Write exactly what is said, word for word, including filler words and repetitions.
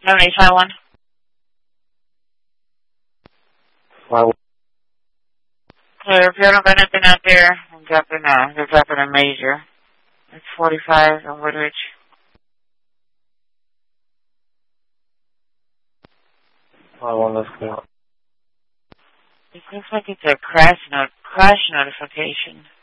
seven eight five one. Five. Clear. If you don't got anything out there, I'm dropping a, they're dropping a major. It's forty-five on Woodridge. Five one, let's go. It looks like it's a crash note, crash notification.